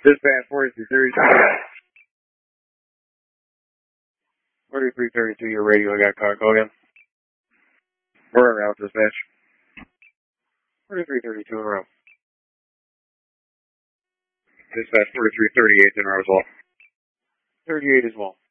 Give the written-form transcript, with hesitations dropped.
Dispatch 4332. 4332, your radio, I got a car, call again. We're en route, dispatch. 4332 en route. Dispatch 4338 en route as well. 38 as well.